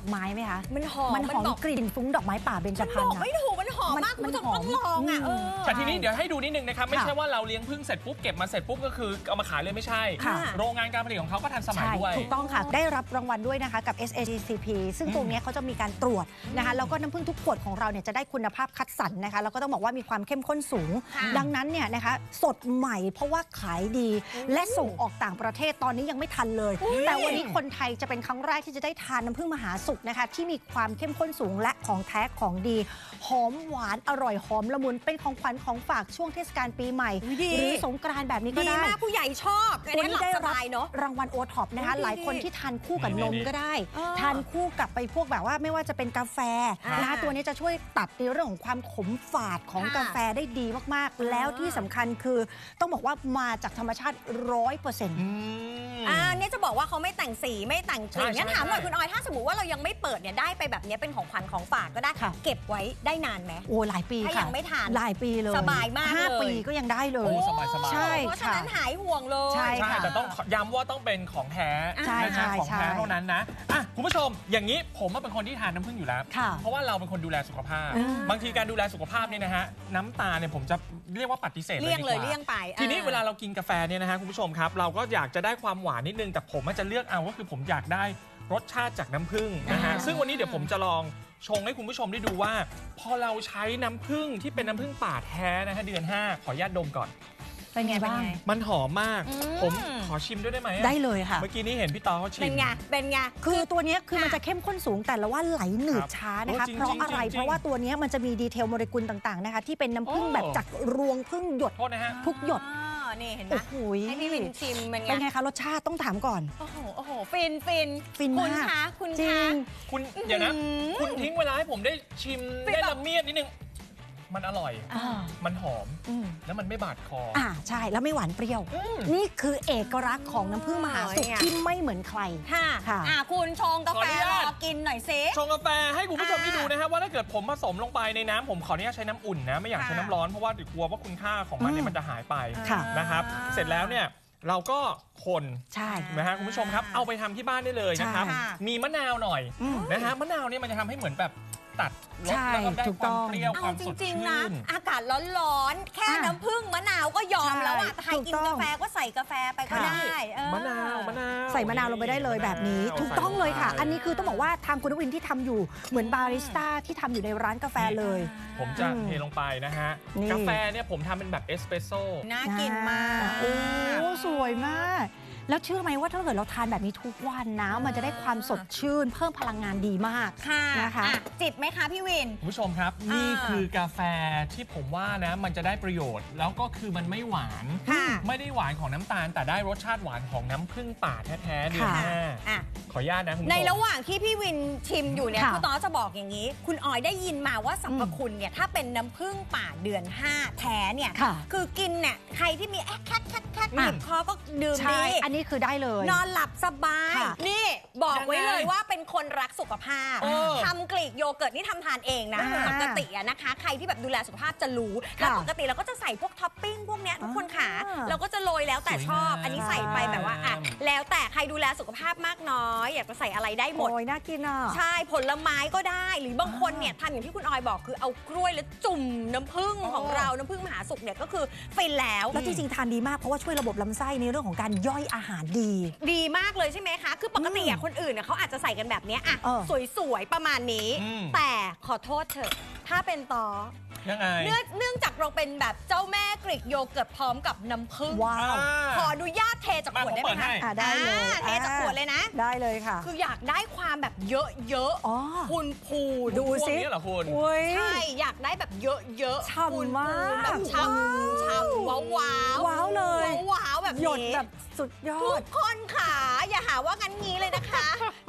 ไม้ไหมคะมันหอมกลิ่นฟุ้งดอกไม้ป่าเบญจพรรณไม่ถูกมันหอมมากคุณต้องลองอ่ะแต่ทีนี้เดี๋ยวให้ดูนิดนึงนะครับไม่ใช่ว่าเราเลี้ยงผึ้งเสร็จปุ๊บเก็บมาเสร็จปุ๊บก็คือเอามาขายเลยไม่ใช่โรงงานการผลิตของเขาก็ทันสมัยด้วยถูกต้องค่ะได้รับรางวัลด้วยนะคะกับ SAGCP ซึ่งตรงนี้เขาจะมีการตรวจนะคะแล้วก็น้ำผึ้งทุกขวดของเราเนี่ยจะได้คุณภาพคัดสรรนะคะแล้วก็ต้องบอกว่ามีความเข้มข้นสูงดังนั้นเนี่ยนะคะสดใหม่เพราะว่าขายดีและส่งออกต่างประเทศตอนนี้ยังไม่ทันเลยแต่วันนี้คนไทยจะเป็นครั้งแรกที่จะได้ทานน้ำผึ้งมหาสุขนะคะที่มีความเข้มข้นสูงและของแท้ของดีหอมหวานอร่อยหอมละมุนเป็นของขวัญของฝากช่วงเทศกาลปีใหม่หรือสงกรานต์แบบนี้ก็ได้ดีมากผู้ใหญ่ชอบตัวนี้ได้รับรางวัลโอท็อปนะคะหลายคนที่ทานคู่กับนมก็ได้ทานคู่กับไปพวกแบบว่าไม่ว่าจะเป็นกาแฟนะคะตัวนี้จะช่วยตัดในเรื่องของความขมฝาดของกาแฟได้ดีมากๆแล้วที่สำคัญคือต้องบอกว่ามาจากธรรมชาติ 100% เนี่ยจะบอกว่าเขาไม่แต่งสีไม่แต่งกลิ่นงั้นถามหน่อยคุณออยถ้าสมมติว่าเรายังไม่เปิดเนี่ยได้ไปแบบนี้เป็นของขวัญของฝากก็ได้เก็บไว้ได้นานไหมโอ้หลายปีถ้ายังไม่ทานหลายปีเลยสบายมากเลย 5 ปีก็ยังได้เลยสบายใช่เพราะฉะนั้นหายห่วงเลยใช่แต่ต้องย้ำว่าต้องเป็นของแท้ของแท้เท่านั้นนะคุณผู้ชมอย่างนี้ผมเป็นคนที่ทานน้ำผึ้งอยู่แล้วเพราะว่าเราเป็นคนดูแลสุขภาพบางทีการดูแลสุขภาพเนี่ยนะฮะน้ำตาลเนี่ยผมจะเรียกว่าปฏิเสธเลยดีกว่าเลี่ยงไปทีนี้เวลาเรากินกาแฟเนี่ยนะฮะคุณผู้ชมครับเราก็อยากจะได้ความหวานนิดนึงแต่ผมจะเลือกเอาก็คือผมอยากได้รสชาติจากน้ำผึ้งนะฮะซึ่งวันนี้เดี๋ยวผมจะลองชงให้คุณผู้ชมได้ดูว่าพอเราใช้น้ำผึ้งที่เป็นน้ำผึ้งป่าแท้นะฮะเดือน5ขออนุญาตดมก่อนเป็นไงบ้างมันหอมมากผมขอชิมด้วยได้ไหมได้เลยค่ะเมื่อกี้นี้เห็นพี่ตอเขาชิมเป็นไงคือตัวนี้คือมันจะเข้มข้นสูงแต่ละว่าไหลหนืดช้านะคะเพราะอะไรเพราะว่าตัวนี้มันจะมีดีเทลโมเลกุลต่างๆนะคะที่เป็นน้ำผึ้งแบบจากรวงผึ้งหยดทุกหยดนี่เห็นไหมให้พี่วินชิมเป็นไงคะรสชาติต้องถามก่อนโอ้โหฟินคุณคะคุณเดี๋ยวนะคุณทิ้งเวลาให้ผมได้ชิมได้ละเมียดนิดนึงมันอร่อยมันหอมแล้วมันไม่บาดคอใช่แล้วไม่หวานเปรี้ยวนี่คือเอกลักษณ์ของน้ำผึ้งมหาสุขที่ไม่เหมือนใครค่ะคุณชงกาแฟรอกินหน่อยซิชงกาแฟให้คุณผู้ชมได้ดูนะครับว่าถ้าเกิดผมผสมลงไปในน้ำผมขออนุญาตใช้น้ำอุ่นนะไม่อยากใช้น้ำร้อนเพราะว่ากลัวว่าคุณค่าของมันเนี่ยมันจะหายไปนะครับเสร็จแล้วเนี่ยเราก็คนนะฮะคุณผู้ชมครับเอาไปทำที่บ้านได้เลยนะครับมีมะนาวหน่อยนะฮะมะนาวเนี่ยมันจะทำให้เหมือนแบบตัดรสแล้วก็ได้ความเปรี้ยวความสดชื่นนะอากาศร้อนๆแค่น้ำผึ้งมะนาวก็ยอมแล้วอ่ะใครกินกาแฟก็ใส่กาแฟไปก็ได้มะนาวใส่มะนาวลงไปได้เลยแบบนี้ถูกต้องเลยค่ะอันนี้คือต้องบอกว่าทางคุณวินที่ทำอยู่เหมือนบาริสต้าที่ทำอยู่ในร้านกาแฟเลยผมจะเทลงไปนะฮะกาแฟเนี่ยผมทำเป็นแบบเอสเปรสโซ่น่ากินมากโอ้สวยมากแล้วเชื่อไหมว่าถ้าเกิดเราทานแบบนี้ทุกวันนะมันจะได้ความสดชื่นเพิ่มพลังงานดีมากนะคะจิบไหมคะพี่วินคุณผู้ชมครับนี่คือกาแฟที่ผมว่านะมันจะได้ประโยชน์แล้วก็คือมันไม่หวานไม่ได้หวานของน้ำตาลแต่ได้รสชาติหวานของน้ำผึ้งป่าแท้ๆเดือน5ขออนุญาตนะคุณผู้ชมในระหว่างที่พี่วินชิมอยู่เนี่ยคุณต้อจะบอกอย่างนี้คุณออยได้ยินมาว่าสรรพคุณเนี่ยถ้าเป็นน้ำผึ้งป่าเดือน5แท้เนี่ยคือกินเนี่ยใครที่มีแคทหยิบคอก็ดื่มดีอันนี้คือได้เลยนอนหลับสบายนี่บอกไว้เลยว่าเป็นคนรักสุขภาพทำกรีกโยเกิร์ตนี่ทำทานเองนะปกตินะคะใครที่แบบดูแลสุขภาพจะรู้แล้วปกติเราก็จะใส่พวกท็อปปิ้งพวกเนี้ยทุกคนขาเราก็จะโรยแล้วแต่ชอบอันนี้ใส่ไปแบบว่าแล้วแต่ใครดูแลสุขภาพมากน้อยอยากจะใส่อะไรได้หมดน่ากินอ่ะใช่ผลไม้ก็ได้หรือบางคนเนี่ยทำอย่างที่คุณออยบอกคือเอากล้วยแล้วจุ่มน้ำผึ้งของเราน้ำผึ้งมหาสุขเนี่ยก็คือฟินแล้วจริงๆทานดีมากเพราะว่าช่วยระบบลำไส้ในเรื่องของการย่อยอาหารดีมากเลยใช่ไหมคะคือปกติคนอื่นเขาอาจจะใส่กันแบบนี้สวยๆประมาณนี้แต่ขอโทษเถอะถ้าเป็นตอยังไงเนื่องจากเราเป็นแบบเจ้าแม่กรีกโยเกิร์ตพร้อมกับน้ำผึ้งขออนุญาตเทจากขวดได้ไหมคะได้เลยเทจากขวดเลยนะได้เลยค่ะคืออยากได้ความแบบเยอะๆพูนดูสินี่เหรอคุณใช่อยากได้แบบเยอะๆฉ่ำมากแบบฉ่ำว้าวเลยว้าวแบบหยดแบบสุดยอดทุกคนค่ะอย่าหาว่างั้นงี้เลยนะคะ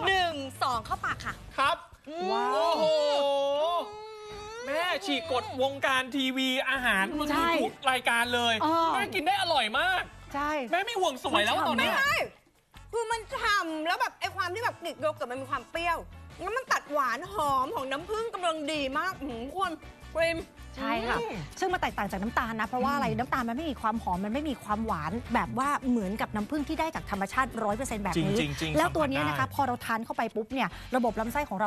1 2เข้าปากค่ะครับว้าวโอ้โหแม่ฉีกกดวงการทีวีอาหารทุกรายการเลยแม่กินได้อร่อยมากใช่แม่ไม่ห่วงสวยแล้วตอนนี้คือมันฉ่ำแล้วแบบไอ้ความที่แบบกรีกโยเกิร์ตมันมีความเปรี้ยวแล้วมันตัดหวานหอมของน้ำผึ้งกำลังดีมากคนเปรมใช่ค่ะซึ่งมันแตกต่างจากน้ำตาลนะเพราะว่าอะไรน้ำตาลมันไม่มีความหอมมันไม่มีความหวานแบบว่าเหมือนกับน้ำผึ้งที่ได้จากธรรมชาติ 100% แบบนี้แล้วตัวนี้นะคะพอเราทานเข้าไปปุ๊บเนี่ยระบบลำไส้ของเรา